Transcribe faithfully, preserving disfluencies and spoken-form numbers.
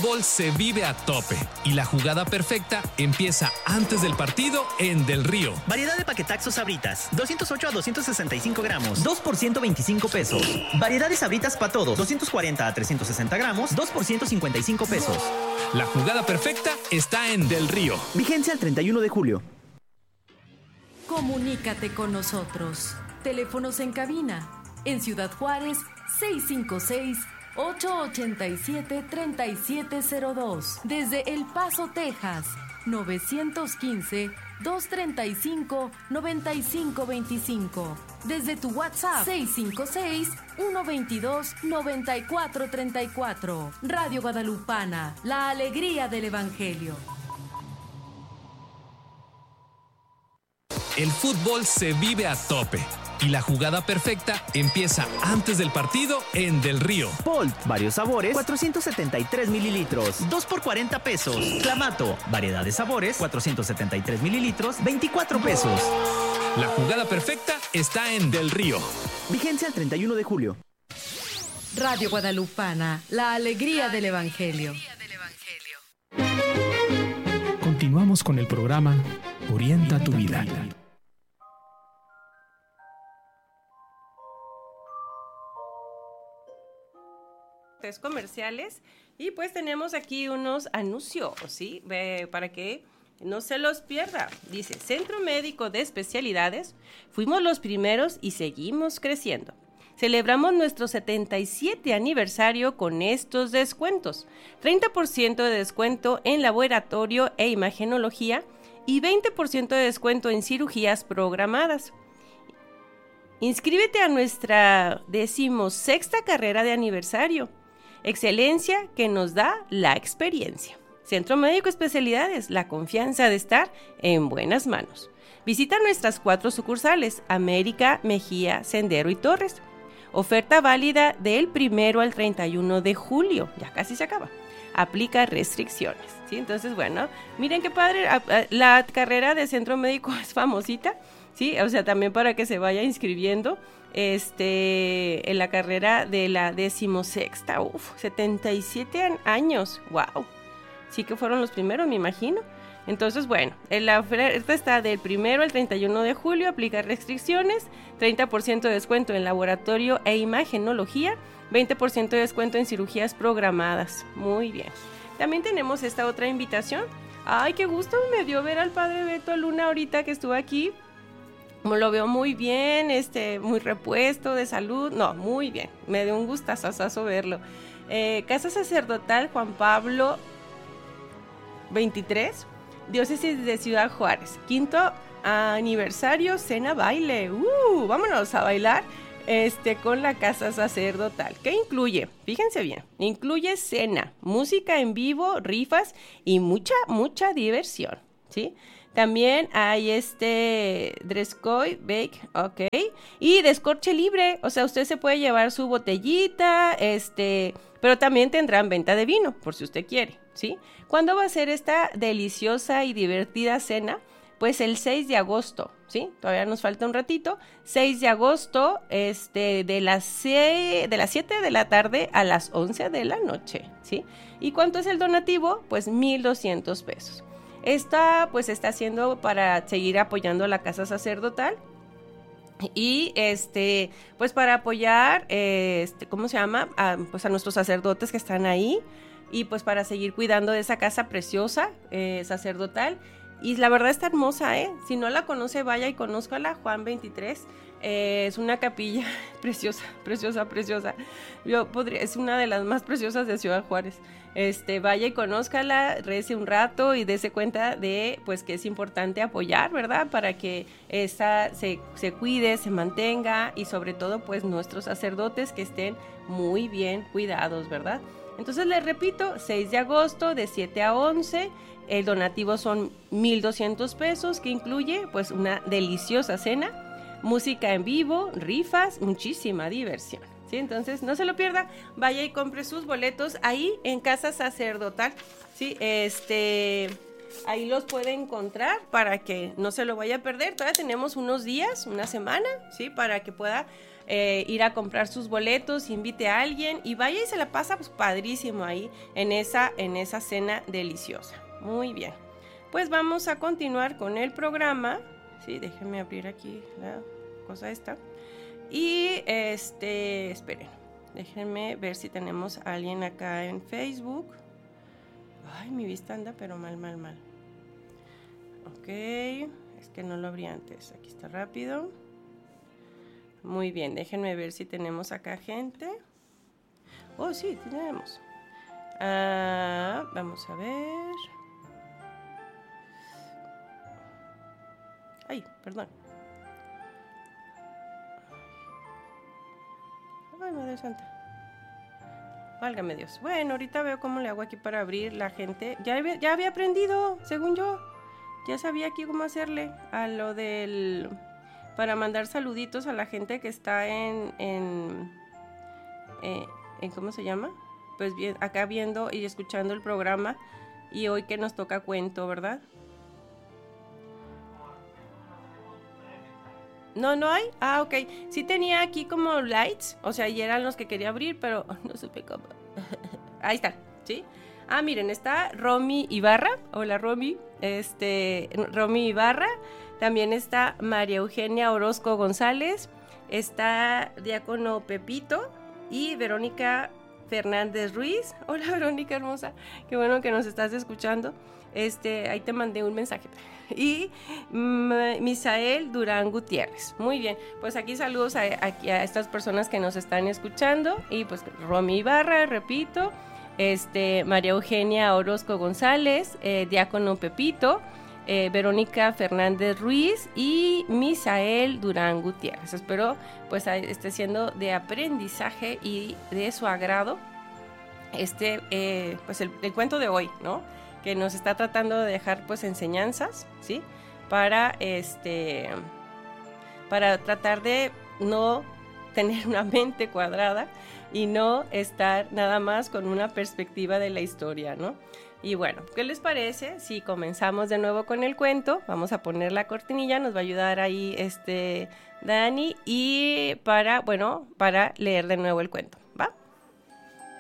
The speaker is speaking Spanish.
fútbol se vive a tope y la jugada perfecta empieza antes del partido en Del Río. Variedad de paquetaxos Sabritas, doscientos ocho a doscientos sesenta y cinco gramos, dos por ciento veinticinco pesos. Variedad de Sabritas para todos, doscientos cuarenta a trescientos sesenta gramos, dos por ciento cincuenta y cinco pesos. La jugada perfecta está en Del Río. Vigencia el treinta y uno de julio. Comunícate con nosotros. Teléfonos en cabina. En Ciudad Juárez, seis cinco seis, ocho ocho siete, tres siete cero dos. Desde El Paso, Texas, nueve uno cinco, dos tres cinco, nueve cinco dos cinco. Desde tu WhatsApp, seis cinco seis, uno dos dos, nueve cuatro tres cuatro. Radio Guadalupana, la alegría del Evangelio. El fútbol se vive a tope y la jugada perfecta empieza antes del partido en Del Río. Bolt, varios sabores, cuatrocientos setenta y tres mililitros, dos por cuarenta pesos. Clamato, variedad de sabores, cuatrocientos setenta y tres mililitros, veinticuatro pesos. La jugada perfecta está en Del Río. Vigencia el treinta y uno de julio. Radio Guadalupana, la alegría del Evangelio. Continuamos con el programa Orienta tu vida. Comerciales y pues tenemos aquí unos anuncios, ¿sí? Eh, para que no se los pierda. Dice, Centro Médico de Especialidades, fuimos los primeros y seguimos creciendo. Celebramos nuestro setenta y siete aniversario con estos descuentos. treinta por ciento de descuento en laboratorio e imagenología y veinte por ciento de descuento en cirugías programadas. Inscríbete a nuestra decimosexta carrera de aniversario. Excelencia que nos da la experiencia. Centro Médico Especialidades, la confianza de estar en buenas manos. Visita nuestras cuatro sucursales, América, Mejía, Sendero y Torres. Oferta válida del primero al treinta y uno de julio, ya casi se acaba. Aplica restricciones, ¿sí? Entonces, bueno, miren qué padre, la carrera de Centro Médico es famosita, ¿sí? O sea, también para que se vaya inscribiendo. Este, en la carrera de la decimosexta, uff, setenta y siete años, wow, sí que fueron los primeros, me imagino. Entonces, bueno, la oferta está del primero al treinta y uno de julio, aplica restricciones, treinta por ciento de descuento en laboratorio e imagenología, veinte por ciento de descuento en cirugías programadas. Muy bien. También tenemos esta otra invitación. Ay, qué gusto me dio ver al padre Beto Luna ahorita que estuvo aquí. Como lo veo muy bien, este, muy repuesto de salud, no, muy bien, me dio un gustazazazo verlo. Eh, Casa Sacerdotal Juan Pablo veintitrés, Diócesis de Ciudad Juárez, quinto aniversario, cena baile, uh, vámonos a bailar este, con la Casa Sacerdotal. ¿Qué incluye? Fíjense bien, incluye cena, música en vivo, rifas y mucha, mucha diversión, ¿sí? También hay este dress code, bake, ok, y descorche libre, o sea, usted se puede llevar su botellita, este, pero también tendrán venta de vino, por si usted quiere, ¿sí? ¿Cuándo va a ser esta deliciosa y divertida cena? Pues el seis de agosto, ¿sí? Todavía nos falta un ratito, seis de agosto, este, de las seis, de las siete de la tarde a las once de la noche, ¿sí? ¿Y cuánto es el donativo? Pues mil doscientos pesos. Esta pues está haciendo para seguir apoyando a la Casa Sacerdotal y este pues para apoyar eh, este, ¿cómo se llama? A, pues a nuestros sacerdotes que están ahí y pues para seguir cuidando de esa casa preciosa eh, sacerdotal. Y la verdad está hermosa, ¿eh? Si no la conoce, vaya y conózcala, Juan veintitrés. Eh, es una capilla preciosa, preciosa, preciosa. Yo podría, es una de las más preciosas de Ciudad Juárez. Este, vaya y conózcala, rece un rato y dése cuenta de, pues, que es importante apoyar, ¿verdad? Para que esta se, se cuide, se mantenga y sobre todo, pues, nuestros sacerdotes que estén muy bien cuidados, ¿verdad? Entonces, les repito, seis de agosto de siete a once. El donativo son mil doscientos pesos, que incluye pues una deliciosa cena, música en vivo, rifas, muchísima diversión, ¿sí? Entonces no se lo pierda, vaya y compre sus boletos ahí en Casa Sacerdotal, ¿sí? Este, ahí los puede encontrar para que no se lo vaya a perder. Todavía tenemos unos días, una semana, ¿sí? Para que pueda eh, ir a comprar sus boletos, invite a alguien y vaya y se la pasa pues padrísimo ahí en esa, en esa cena deliciosa. Muy bien, pues vamos a continuar con el programa. Sí, déjenme abrir aquí la cosa esta. Y este, esperen, déjenme ver si tenemos a alguien acá en Facebook. Ay, mi vista anda pero mal, mal, mal. Ok, es que no lo abrí antes. Aquí está rápido. Muy bien, déjenme ver si tenemos acá gente. Oh, sí, tenemos. Ah, vamos a ver. Ay, perdón. Ay, Madre Santa. Válgame Dios. Bueno, ahorita veo cómo le hago aquí para abrir la gente. Ya había, ya había aprendido, según yo. Ya sabía aquí cómo hacerle a lo del... para mandar saluditos a la gente que está en... en, eh, en ¿cómo se llama? Pues bien, acá viendo y escuchando el programa. Y hoy que nos toca cuento, ¿verdad? ¿No, no hay? Ah, ok. Sí tenía aquí como lights, o sea, y eran los que quería abrir, pero no supe cómo. Ahí está, ¿sí? Ah, miren, está Romy Ibarra. Hola, Romy. Este, Romy Ibarra. También está María Eugenia Orozco González. Está Diácono Pepito y Verónica Fernández Ruiz. Hola, Verónica hermosa. Qué bueno que nos estás escuchando. Este, ahí te mandé un mensaje. Y mm, Misael Durán Gutiérrez. Muy bien, pues aquí saludos a, a, a estas personas que nos están escuchando. Y pues Romy Ibarra, repito, este, María Eugenia Orozco González, eh, Diácono Pepito, eh, Verónica Fernández Ruiz y Misael Durán Gutiérrez. Espero pues esté siendo de aprendizaje y de su agrado este, eh, pues el, el cuento de hoy, ¿no? Que nos está tratando de dejar pues enseñanzas, ¿sí? Para este para tratar de no tener una mente cuadrada y no estar nada más con una perspectiva de la historia, ¿no? Y bueno, ¿qué les parece si comenzamos de nuevo con el cuento? Vamos a poner la cortinilla, nos va a ayudar ahí este Dani y para, bueno, para leer de nuevo el cuento.